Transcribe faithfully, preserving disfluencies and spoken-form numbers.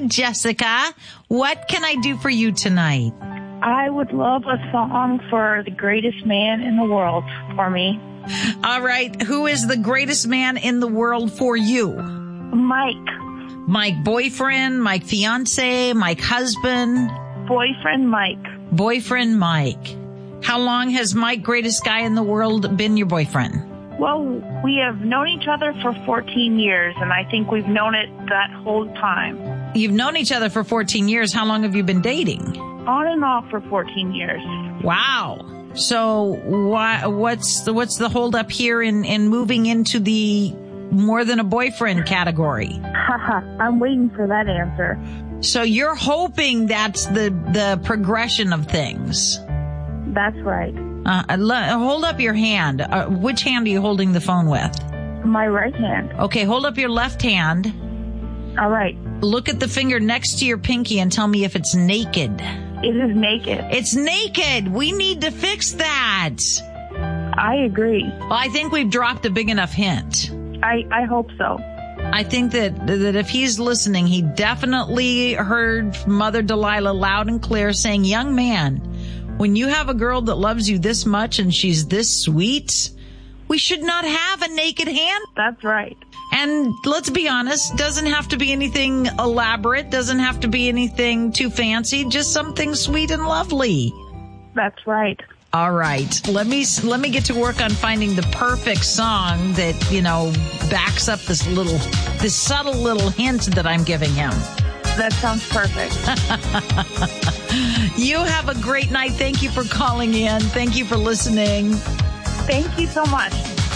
Jessica. What can I do for you tonight? I would love a song for the greatest man in the world for me. All right. Who is the greatest man in the world for you? Mike. Mike boyfriend, Mike fiance, Mike husband? Boyfriend Mike. Boyfriend Mike. How long has Mike, greatest guy in the world, been your boyfriend? Well, we have known each other for fourteen years, and I think we've known it that whole time. You've known each other for fourteen years. How long have you been dating? On and off for fourteen years. Wow. So why, what's the, what's the hold up here in, in moving into the more than a boyfriend category? Haha, I'm waiting for that answer. So you're hoping that's the, the progression of things. That's right. Uh, l- hold up your hand. Uh, which hand are you holding the phone with? My right hand. Okay, hold up your left hand. All right. Look at the finger next to your pinky and tell me if it's naked. It is naked. It's naked. We need to fix that. I agree. Well, I think we've dropped a big enough hint. I, I hope so. I think that that if he's listening, he definitely heard Mother Delilah loud and clear saying, young man, when you have a girl that loves you this much and she's this sweet, we should not have a naked hand. That's right. And let's be honest, doesn't have to be anything elaborate, doesn't have to be anything too fancy, just something sweet and lovely. That's right. All right. Let me let me get to work on finding the perfect song that, you know, backs up this little this subtle little hint that I'm giving him. That sounds perfect. You have a great night. Thank you for calling in. Thank you for listening. Thank you so much.